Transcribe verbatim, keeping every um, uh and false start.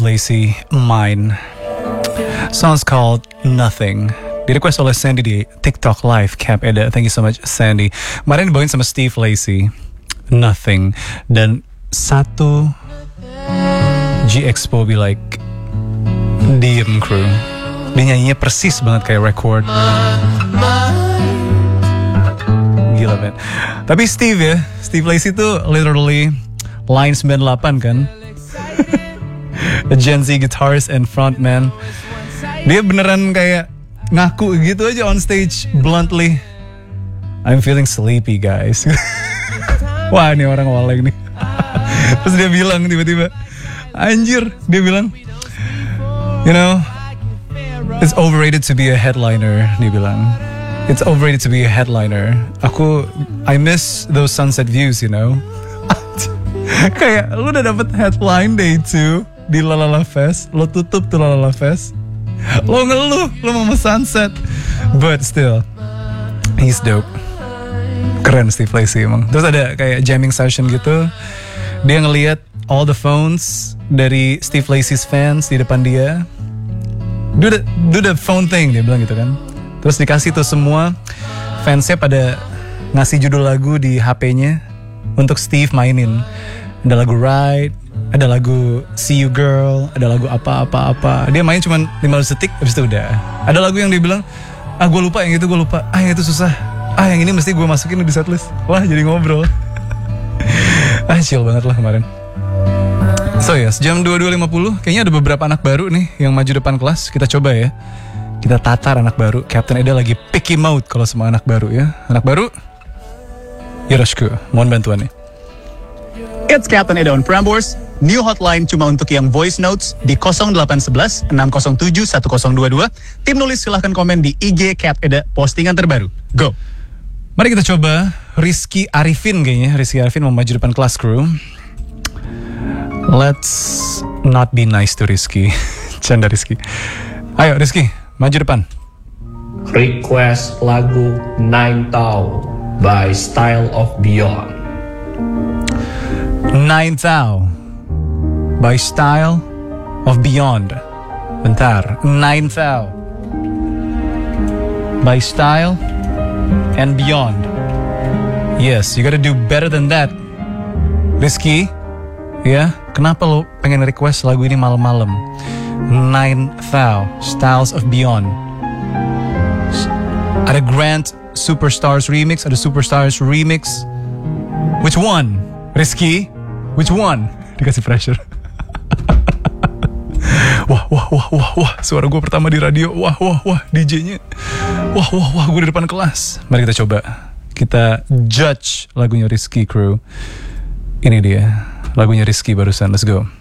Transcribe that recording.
Lacy, Mine. Song's called Nothing. Di request oleh Sandy di TikTok Live Cap Eda. Thank you so much Sandy. Kemarin dibawain sama Steve Lacy, Nothing. Dan satu G Expo be like, diem crew. Dia nyanyinya persis banget kayak record. Gila man. Tapi Steve ya, Steve Lacy tuh literally line sembilan puluh delapan kan. A Gen Z guitarist and frontman. Dia beneran kayak ngaku gitu aja on stage bluntly, I'm feeling sleepy guys. Wah ini orang waleng nih. Terus dia bilang tiba-tiba, anjir, dia bilang, you know, it's overrated to be a headliner. Dia bilang, it's overrated to be a headliner. Aku, I miss those sunset views, you know. Kayak lu udah dapet headline day two di Lalala Fest, lo tutup tuh Lalala Fest, lo ngeluh, lo mau sunset, but still, he's dope. Keren Steve Lacy emang. Terus ada kayak jamming session gitu, dia ngelihat all the phones dari Steve Lacy's fans di depan dia. Do the, do the phone thing, dia bilang gitu kan. Terus dikasih tuh semua fansnya pada ngasih judul lagu di H P-nya untuk Steve mainin. Ada lagu Ride, ada lagu See You Girl, ada lagu apa-apa-apa. Dia main cuma lima belas detik, habis itu udah. Ada lagu yang dia bilang, ah gue lupa yang itu, gue lupa. Ah yang itu susah. Ah yang ini mesti gue masukin di setlist. Wah jadi ngobrol. Ah chill banget lah kemarin. So yes, jam dua puluh dua lima puluh. Kayaknya ada beberapa anak baru nih yang maju depan kelas. Kita coba ya. Kita tatar anak baru. Captain Eda lagi picky mode kalau semua anak baru ya. Anak baru, yoroshiku. Mohon bantuannya. It's Captain Eda on Prambors. New hotline cuma untuk yang voice notes di nol delapan satu satu enam nol tujuh satu nol dua dua. Tim nulis silahkan komen di I G Cap Eda postingan terbaru. Go. Mari kita coba Rizky Arifin kayaknya. Rizky Arifin mau maju depan kelas crew. Let's not be nice to Rizky. Canda Rizky. Ayo Rizky, maju depan. Request lagu Nine Tau by Style of Beyond. Nine Tau by Style of Beyond. Bentar, Nine Tau by Style and Beyond. Yes, you gotta do better than that, Rizky. Ya, kenapa lo pengen request lagu ini malam-malam? Nine Tau, Styles of Beyond. Ada Grant Superstars Remix, ada Superstars Remix. Which one, Rizky? Which one? Dikasih pressure. Wah, wah, wah, wah, wah. Suara gue pertama di radio. Wah, wah, wah. D J-nya. Wah, wah, wah. Gue di depan kelas. Mari kita coba. Kita judge lagunya Rizky crew. Ini dia. Lagunya Rizky barusan. Let's go.